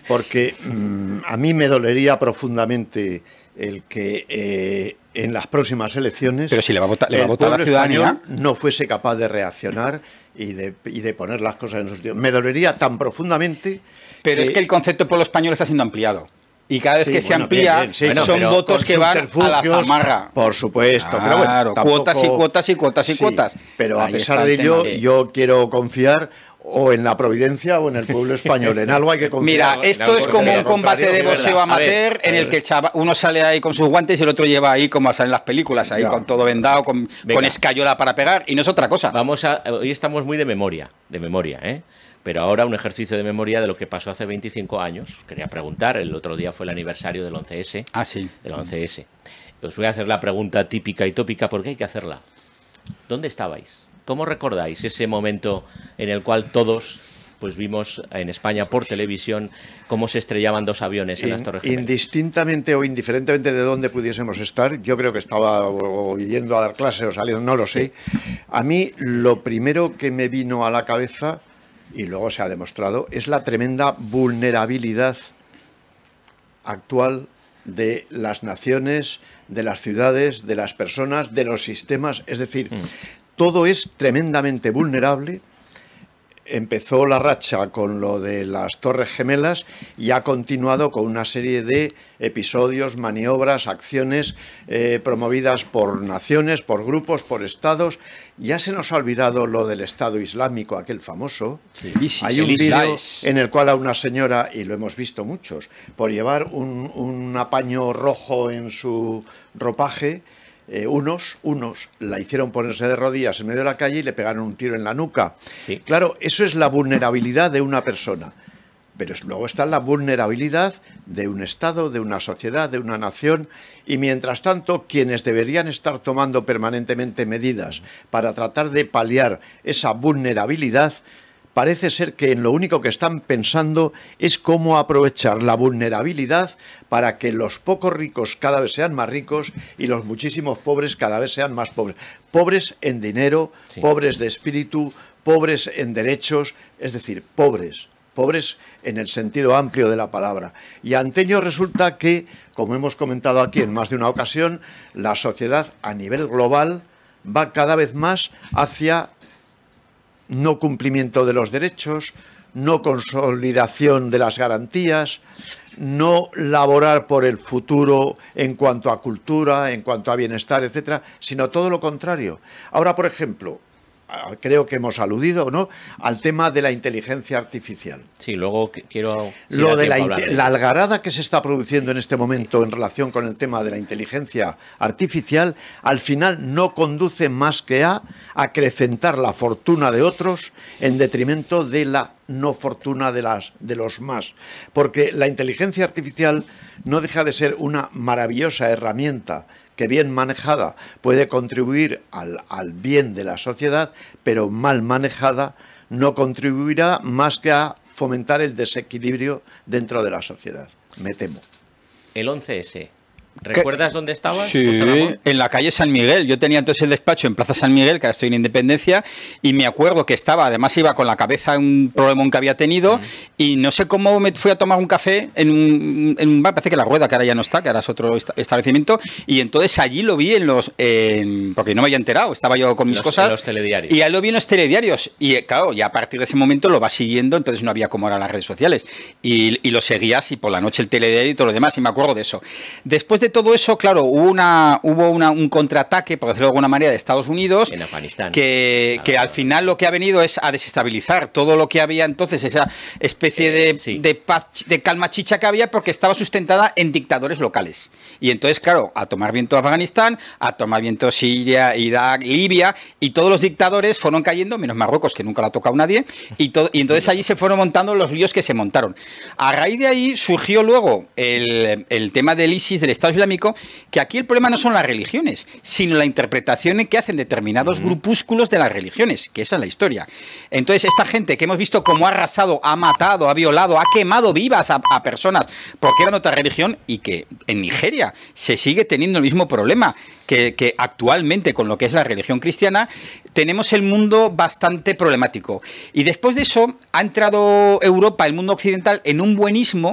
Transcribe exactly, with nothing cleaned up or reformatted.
porque mmm, a mí me dolería profundamente el que eh, en las próximas elecciones pero si le va a votar, le va a el votar pueblo la ciudadanía español no fuese capaz de reaccionar y de, y de poner las cosas en su sitio. Me dolería tan profundamente. Pero que, es que el concepto del pueblo español está siendo ampliado. Y cada vez sí, que bueno, se amplía, bien, bien, sí, bueno, son pero votos que van a la zamarra. Por supuesto, claro, pero bueno, tampoco, cuotas y cuotas y cuotas y sí, cuotas. Pero a Ahí pesar de ello, tema. yo quiero confiar o en la providencia o en el pueblo español. En algo hay que confiar. Mira, esto no, es como un combate de boxeo amateur en el que el chava, uno sale ahí con sus guantes y el otro lleva ahí como salen las películas, ahí ya, con todo vendado, con, con escayola para pegar, y no es otra cosa. Vamos a, hoy estamos muy de memoria, de memoria, ¿eh? Pero ahora un ejercicio de memoria de lo que pasó hace veinticinco años. Quería preguntar, el otro día fue el aniversario del once ese. Ah, sí. Del once ese. Os voy a hacer la pregunta típica y tópica, porque hay que hacerla. ¿Dónde estabais? ¿Cómo recordáis ese momento en el cual todos pues vimos en España por televisión cómo se estrellaban dos aviones en In, las Torres Gemelas? Indistintamente o indiferentemente de dónde pudiésemos estar, yo creo que estaba o, o yendo a dar clase o saliendo, no lo sé. Sí. A mí lo primero que me vino a la cabeza, y luego se ha demostrado, es la tremenda vulnerabilidad actual de las naciones, de las ciudades, de las personas, de los sistemas. Es decir, mm. todo es tremendamente vulnerable. Empezó la racha con lo de las Torres Gemelas y ha continuado con una serie de episodios, maniobras, acciones eh, promovidas por naciones, por grupos, por estados. Ya se nos ha olvidado lo del Estado Islámico, aquel famoso. Sí, hay un vídeo en el cual a una señora, y lo hemos visto muchos, por llevar un, un apaño rojo en su ropaje, Eh, unos, unos la hicieron ponerse de rodillas en medio de la calle y le pegaron un tiro en la nuca. Sí. Claro, eso es la vulnerabilidad de una persona. Pero luego está la vulnerabilidad de un Estado, de una sociedad, de una nación. Y mientras tanto, quienes deberían estar tomando permanentemente medidas para tratar de paliar esa vulnerabilidad, parece ser que en lo único que están pensando es cómo aprovechar la vulnerabilidad para que los pocos ricos cada vez sean más ricos y los muchísimos pobres cada vez sean más pobres. Pobres en dinero, sí. pobres de espíritu, pobres en derechos, es decir, pobres. Pobres en el sentido amplio de la palabra. Y ante ello resulta que, como hemos comentado aquí en más de una ocasión, la sociedad a nivel global va cada vez más hacia no cumplimiento de los derechos, no consolidación de las garantías, no laborar por el futuro en cuanto a cultura, en cuanto a bienestar, etcétera, sino todo lo contrario. Ahora, por ejemplo, creo que hemos aludido, ¿no?, al tema de la inteligencia artificial. Sí, luego quiero... Lo de la, la algarada que se está produciendo en este momento en relación con el tema de la inteligencia artificial, al final no conduce más que a acrecentar la fortuna de otros en detrimento de la no fortuna de, las, de los más. Porque la inteligencia artificial no deja de ser una maravillosa herramienta que bien manejada puede contribuir al, al bien de la sociedad, pero mal manejada no contribuirá más que a fomentar el desequilibrio dentro de la sociedad, me temo. El once ese. ¿Recuerdas ¿Qué? dónde estabas? Sí, en la calle San Miguel. Yo tenía entonces el despacho en Plaza San Miguel, que ahora estoy en Independencia, y me acuerdo que estaba, además iba con la cabeza en un problemón que había tenido, mm. y no sé cómo me fui a tomar un café en un, en un bar, parece que La Rueda, que ahora ya no está, que ahora es otro establecimiento, y entonces allí lo vi en los... Eh, porque no me había enterado, estaba yo con mis los, cosas. En los telediarios. Y ahí lo vi en los telediarios. Y claro, ya a partir de ese momento lo vas siguiendo, entonces no había como ahora las redes sociales. Y, y lo seguías, y por la noche el telediario y todo lo demás, y me acuerdo de eso. Después de todo eso, claro, hubo, una, hubo una, un contraataque, por decirlo de alguna manera, de Estados Unidos, en Afganistán, que, que al final lo que ha venido es a desestabilizar todo lo que había entonces, esa especie de, eh, sí. de, paz, de calma chicha que había, porque estaba sustentada en dictadores locales. Y entonces, claro, a tomar viento Afganistán, a tomar viento Siria, Irak, Libia, y todos los dictadores fueron cayendo, menos Marruecos, que nunca lo ha tocado nadie, y, todo, y entonces allí se fueron montando los líos que se montaron. A raíz de ahí surgió luego el, el tema del ISIS, del Estado Islámico, que aquí el problema no son las religiones, sino la interpretación que hacen determinados uh-huh. grupúsculos de las religiones, que esa es la historia. Entonces, esta gente que hemos visto cómo ha arrasado, ha matado, ha violado, ha quemado vivas a, a personas porque eran otra religión, y que en Nigeria se sigue teniendo el mismo problema, que, que actualmente con lo que es la religión cristiana tenemos el mundo bastante problemático. Y después de eso ha entrado Europa, el mundo occidental, en un buenismo